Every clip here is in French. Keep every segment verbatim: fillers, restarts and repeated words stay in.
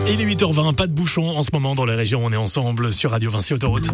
Il est huit heures vingt, pas de bouchon en ce moment dans la région. On est ensemble sur Radio Vinci Autoroute.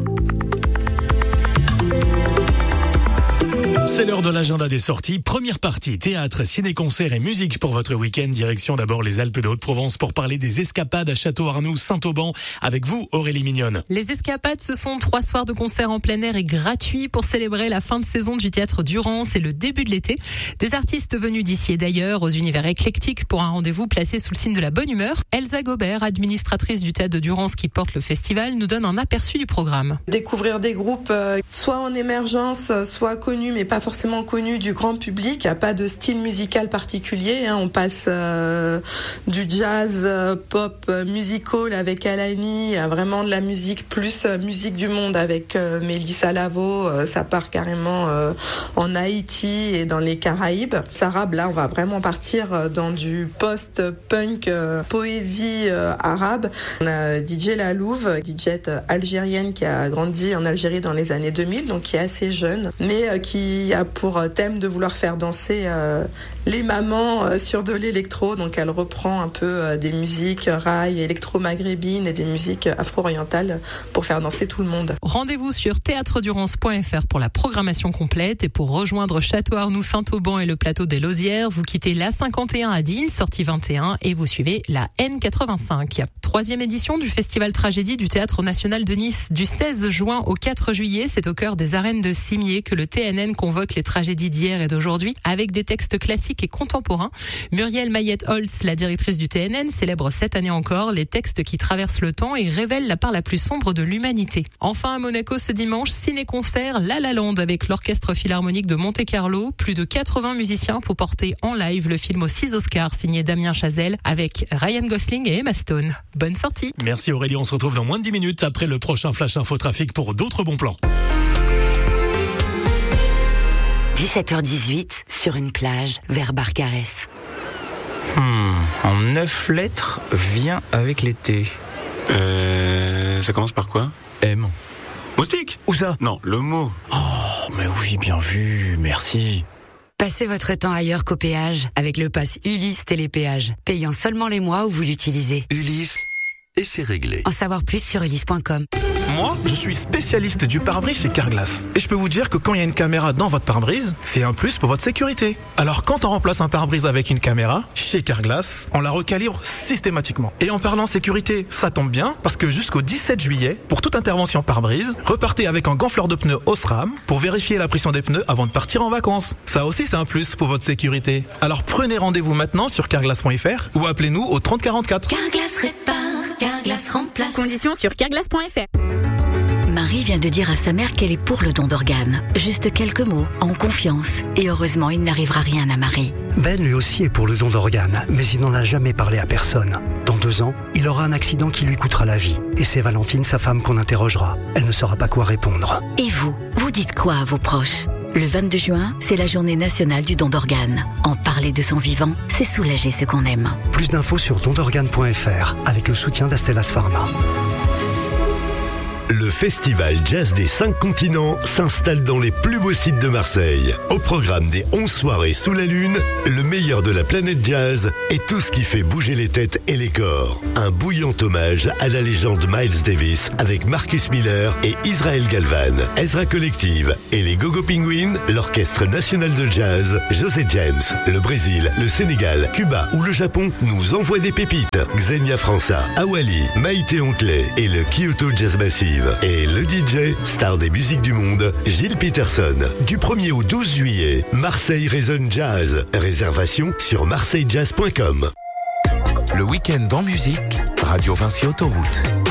C'est l'heure de l'agenda des sorties. Première partie, théâtre, ciné-concert et musique pour votre week-end. Direction d'abord les Alpes de Haute-Provence pour parler des escapades à Château-Arnoux, Saint-Auban. Avec vous, Aurélie Mignonne. Les escapades, ce sont trois soirs de concert en plein air et gratuits pour célébrer la fin de saison du Théâtre Durance et le début de l'été. Des artistes venus d'ici et d'ailleurs, aux univers éclectiques pour un rendez-vous placé sous le signe de la bonne humeur. Elsa Gobert, administratrice du Théâtre de Durance qui porte le festival, nous donne un aperçu du programme. Découvrir des groupes euh, soit en émergence, soit connus mais pas forcément connu du grand public. Il n'y a pas de style musical particulier, hein. On passe euh, du jazz, euh, pop, euh, musical avec Alani, à vraiment de la musique plus euh, musique du monde avec euh, Mélissa Lavo. Euh, ça part carrément euh, en Haïti et dans les Caraïbes. Sarab, là, on va vraiment partir euh, dans du post-punk, euh, poésie euh, arabe. On a D J Lalouve, D J algérienne qui a grandi en Algérie dans les années deux mille, donc qui est assez jeune, mais euh, qui a pour thème de vouloir faire danser euh, les mamans euh, sur de l'électro. Donc elle reprend un peu euh, des musiques rail, électro-maghrébines et des musiques afro-orientales pour faire danser tout le monde. Rendez-vous sur théâtre durance point f r pour la programmation complète et pour rejoindre Château-Arnoux, Saint-Auban et le plateau des Lausières, vous quittez l'A cinquante et un à Digne, sortie vingt et un, et vous suivez la N quatre-vingt-cinq. Troisième édition du Festival Tragédie du Théâtre National de Nice du seize juin au quatre juillet. C'est au cœur des arènes de Cimier que le T N N convoque les tragédies d'hier et d'aujourd'hui avec des textes classiques et contemporains. Muriel Mayette-Holtz, la directrice du T N N, célèbre cette année encore les textes qui traversent le temps et révèlent la part la plus sombre de l'humanité. Enfin à Monaco ce dimanche, ciné-concert La La Land avec l'Orchestre Philharmonique de Monte-Carlo. Plus de quatre-vingts musiciens pour porter en live le film aux six Oscars signé Damien Chazelle avec Ryan Gosling et Emma Stone. Bonne sortie. Merci Aurélie, on se retrouve dans moins de dix minutes après le prochain Flash Info Trafic pour d'autres bons plans. dix-sept heures dix-huit, sur une plage, vers Barcarès. Hmm, en neuf lettres, vient avec l'été. Euh... Ça commence par quoi? M. Moustique? Où ça? Non, le mot. Oh, mais oui, bien vu, merci. Passez votre temps ailleurs qu'au péage avec le pass Ulysse Télépéage, payant seulement les mois où vous l'utilisez. Ulysse, et c'est réglé. En savoir plus sur ulysse point com. Moi, je suis spécialiste du pare-brise chez Carglass. Et je peux vous dire que quand il y a une caméra dans votre pare-brise, c'est un plus pour votre sécurité. Alors quand on remplace un pare-brise avec une caméra, chez Carglass, on la recalibre systématiquement. Et en parlant sécurité, ça tombe bien, parce que jusqu'au dix-sept juillet, pour toute intervention pare-brise, repartez avec un gonfleur de pneus Osram pour vérifier la pression des pneus avant de partir en vacances. Ça aussi, c'est un plus pour votre sécurité. Alors prenez rendez-vous maintenant sur carglass point f r ou appelez-nous au trente quarante-quatre. Carglass répare, Carglass remplace. Conditions sur carglass point f r. Marie vient de dire à sa mère qu'elle est pour le don d'organes. Juste quelques mots, en confiance. Et heureusement, il n'arrivera rien à Marie. Ben lui aussi est pour le don d'organes, mais il n'en a jamais parlé à personne. Dans deux ans, il aura un accident qui lui coûtera la vie. Et c'est Valentine, sa femme, qu'on interrogera. Elle ne saura pas quoi répondre. Et vous, vous dites quoi à vos proches? Le vingt-deux juin, c'est la journée nationale du don d'organes. En parler de son vivant, c'est soulager ceux qu'on aime. Plus d'infos sur don d'organes point f r avec le soutien d'Astellas Pharma. Le festival jazz des cinq continents s'installe dans les plus beaux sites de Marseille. Au programme des onze soirées sous la lune, le meilleur de la planète jazz et tout ce qui fait bouger les têtes et les corps. Un bouillant hommage à la légende Miles Davis avec Marcus Miller et Israel Galvan, Ezra Collective et les Gogo Penguins, l'Orchestre National de Jazz, José James, le Brésil, le Sénégal, Cuba ou le Japon nous envoient des pépites. Xenia França, Awali, Maïté Ontelet et le Kyoto Jazz Massive. Et le D J, star des musiques du monde, Gilles Peterson. Du premier au douze juillet, Marseille résonne jazz. Réservation sur marseille jazz point com. Le week-end en musique, Radio Vinci Autoroute.